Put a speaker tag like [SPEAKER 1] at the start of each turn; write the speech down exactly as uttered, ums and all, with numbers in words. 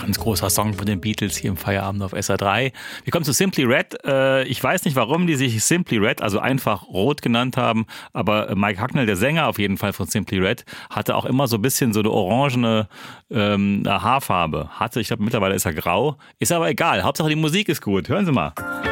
[SPEAKER 1] Ganz großer Song von den Beatles hier im Feierabend auf S R drei. Wir kommen zu Simply Red. Ich weiß nicht, warum die sich Simply Red, also einfach Rot genannt haben, aber Mike Hucknall, der Sänger auf jeden Fall von Simply Red, hatte auch immer so ein bisschen so eine orangene ähm, Haarfarbe. Hatte, ich glaube mittlerweile ist er grau. Ist aber egal, Hauptsache die Musik ist gut. Hören Sie mal.